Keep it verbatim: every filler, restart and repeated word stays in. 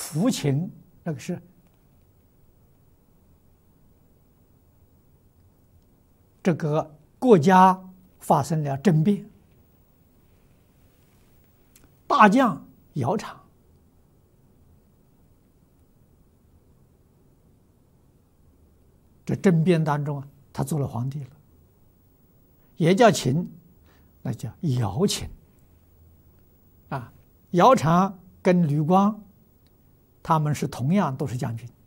扶秦那个是这个国家发生了政变，大将姚苌这政变当中啊，他做了皇帝了，也叫秦，那叫姚秦啊。姚苌跟吕光，他们是同样都是将军。